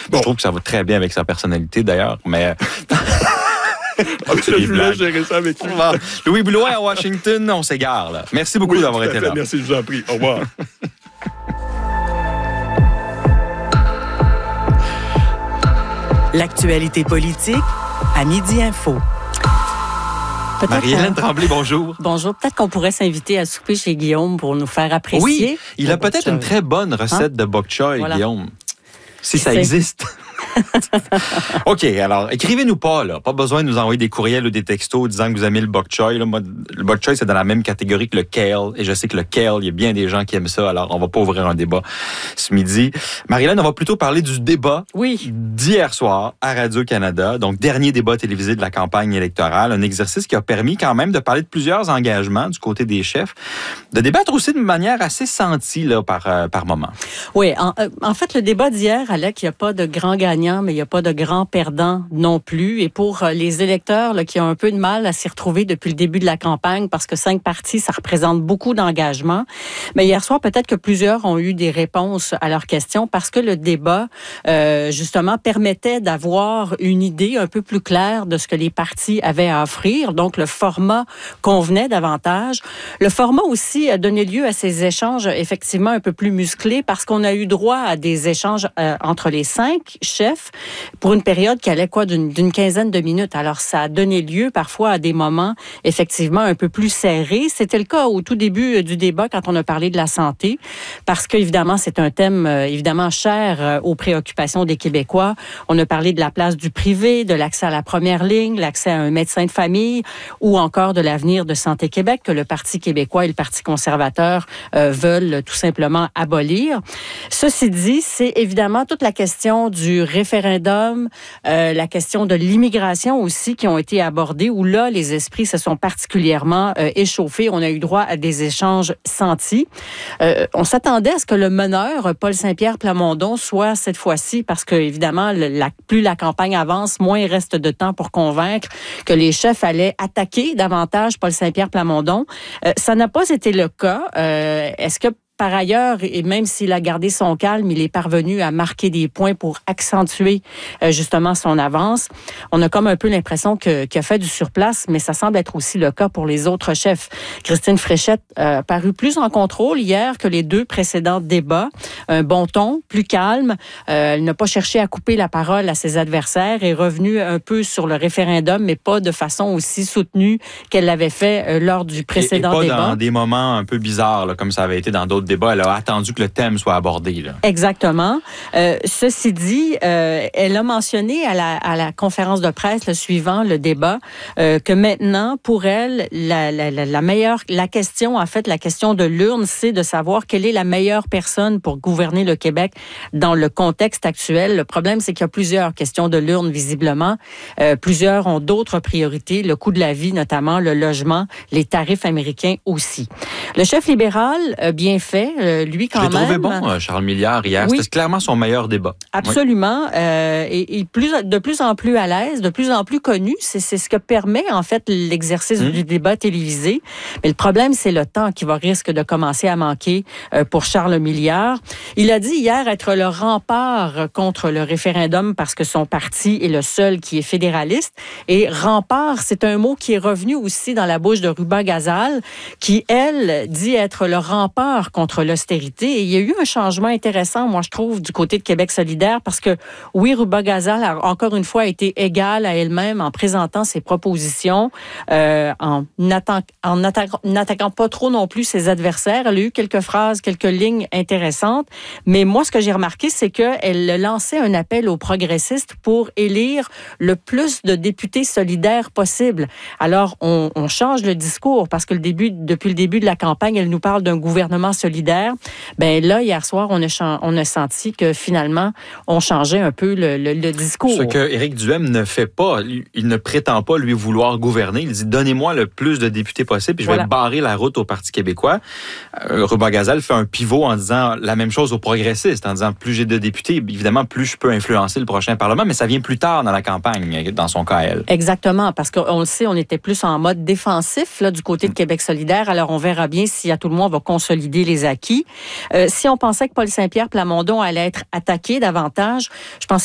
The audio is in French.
Je trouve que ça va très bien avec sa personnalité, d'ailleurs, mais... Je voulais gérer ça avec lui. Louis Blouin à Washington, on s'égare, là. Merci beaucoup d'avoir été là. Merci, je vous en prie. Au revoir. L'actualité politique à Midi Info. Marie-Hélène Tremblay, bonjour. Bonjour. Peut-être qu'on pourrait s'inviter à souper chez Guillaume pour nous faire apprécier. Oui, il a peut-être une très bonne recette de bok choy, voilà. Guillaume. Si ça existe. OK, alors, écrivez-nous pas, là. Pas besoin de nous envoyer des courriels ou des textos disant que vous aimez le bok choy. Là. Moi, le bok choy, c'est dans la même catégorie que le kale. Et je sais que le kale, il y a bien des gens qui aiment ça. Alors, on va pas ouvrir un débat ce midi. Marie-Hélène, on va plutôt parler du débat d'hier soir à Radio-Canada. Donc, dernier débat télévisé de la campagne électorale. Un exercice qui a permis quand même de parler de plusieurs engagements du côté des chefs. De débattre aussi de manière assez sentie, là, par moment. Oui, en fait, le débat d'hier, Alec, il n'y a pas de grand gagnant, mais il n'y a pas de grand perdant non plus. Et pour les électeurs là, qui ont un peu de mal à s'y retrouver depuis le début de la campagne, parce que 5 partis, ça représente beaucoup d'engagement. Mais hier soir, peut-être que plusieurs ont eu des réponses à leurs questions parce que le débat, justement, permettait d'avoir une idée un peu plus claire de ce que les partis avaient à offrir. Donc, le format convenait davantage. Le format aussi a donné lieu à ces échanges effectivement un peu plus musclés parce qu'on a eu droit à des échanges entre les 5 chefs pour une période qui allait d'une quinzaine de minutes. Alors, ça a donné lieu parfois à des moments effectivement un peu plus serrés. C'était le cas au tout début du débat quand on a parlé de la santé, parce qu'évidemment, c'est un thème évidemment cher aux préoccupations des Québécois. On a parlé de la place du privé, de l'accès à la première ligne, l'accès à un médecin de famille ou encore de l'avenir de Santé Québec que le Parti québécois et le Parti conservateur veulent tout simplement abolir. Ceci dit, c'est évidemment toute la question du référendum, la question de l'immigration aussi qui ont été abordées, où là, les esprits se sont particulièrement échauffés. On a eu droit à des échanges sentis. On s'attendait à ce que le meneur, Paul Saint-Pierre Plamondon, soit cette fois-ci, parce que évidemment, plus la campagne avance, moins il reste de temps pour convaincre que les chefs allaient attaquer davantage Paul Saint-Pierre Plamondon. Ça n'a pas été le cas. Est-ce que par ailleurs, et même s'il a gardé son calme, il est parvenu à marquer des points pour accentuer justement son avance. On a comme un peu l'impression qu'il a fait du surplace, mais ça semble être aussi le cas pour les autres chefs. Christine Fréchette a paru plus en contrôle hier que les 2 précédents débats. Un bon ton, plus calme. Elle n'a pas cherché à couper la parole à ses adversaires, est revenue un peu sur le référendum, mais pas de façon aussi soutenue qu'elle l'avait fait lors du précédent débat. Et pas dans des moments un peu bizarres, là, comme ça avait été dans d'autres débat, elle a attendu que le thème soit abordé. Là. Exactement. Ceci dit, elle a mentionné à la conférence de presse le suivant le débat que maintenant, pour elle, la question, en fait, la question de l'urne, c'est de savoir quelle est la meilleure personne pour gouverner le Québec dans le contexte actuel. Le problème, c'est qu'il y a plusieurs questions de l'urne, visiblement. Plusieurs ont d'autres priorités, le coût de la vie notamment, le logement, les tarifs américains aussi. Le chef libéral, bien fait, lui quand même. Je l'ai trouvé bon, Charles Milliard, hier. Oui. C'était clairement son meilleur débat. Absolument. Oui. Et de plus en plus à l'aise, de plus en plus connu. C'est ce que permet, en fait, l'exercice du débat télévisé. Mais le problème, c'est le temps qui risque de commencer à manquer pour Charles Milliard. Il a dit hier être le rempart contre le référendum parce que son parti est le seul qui est fédéraliste. Et rempart, c'est un mot qui est revenu aussi dans la bouche de Ruba Gazal, qui, elle, dit être le rempart contre l'austérité. Et il y a eu un changement intéressant, moi, je trouve, du côté de Québec solidaire, parce que, oui, Ruba Gazal a encore une fois été égale à elle-même en présentant ses propositions, en n'attaquant pas trop non plus ses adversaires. Elle a eu quelques phrases, quelques lignes intéressantes. Mais moi, ce que j'ai remarqué, c'est qu'elle lançait un appel aux progressistes pour élire le plus de députés solidaires possible. Alors, on change le discours, parce que depuis le début de la campagne, elle nous parle d'un gouvernement solidaire. Ben là, hier soir, on a senti que finalement, on changeait un peu le discours. Ce que Éric Duhaime ne fait pas, il ne prétend pas lui vouloir gouverner. Il dit, donnez-moi le plus de députés possible, puis je vais barrer la route au Parti québécois. Ruba Gazal fait un pivot en disant la même chose aux progressistes, en disant, plus j'ai de députés, évidemment, plus je peux influencer le prochain Parlement, mais ça vient plus tard dans la campagne, dans son cas, elle. Exactement, parce qu'on le sait, on était plus en mode défensif là, du côté de Québec solidaire, alors on verra bien si à tout le monde on va consolider les acquis. Si on pensait que Paul Saint-Pierre Plamondon allait être attaqué davantage, je pensais